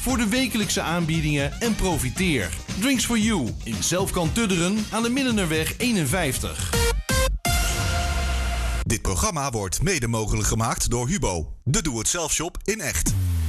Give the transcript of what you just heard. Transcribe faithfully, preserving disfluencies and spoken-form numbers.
voor de wekelijkse aanbiedingen en profiteer. Drinks for You in Zelfkant Tudderen aan de Middenerweg eenenvijftig. Dit programma wordt mede mogelijk gemaakt door Hubo, de doe-het-zelf shop in echt.